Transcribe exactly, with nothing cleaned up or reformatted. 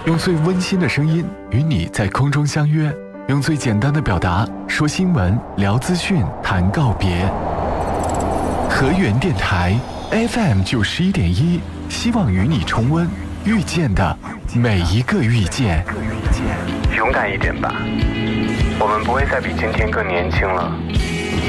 用最温馨的声音与你在空中相约，用最简单的表达说新闻、聊资讯、谈告别。河源电台 F M 九十一点一，希望与你重温遇见的每一个遇见。 勇敢一点吧，我们不会再比今天更年轻了。